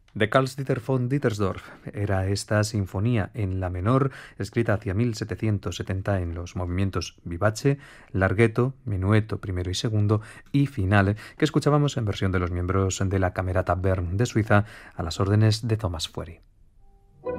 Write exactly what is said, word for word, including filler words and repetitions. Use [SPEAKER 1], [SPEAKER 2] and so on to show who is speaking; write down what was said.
[SPEAKER 1] De Carl-Dieter von Dittersdorf era esta sinfonía en la menor, escrita hacia mil setecientos setenta en los movimientos vivace, larghetto, minueto primero y segundo y finale, que escuchábamos en versión de los miembros de la Camerata Bern de Suiza a las órdenes de Thomas Fury.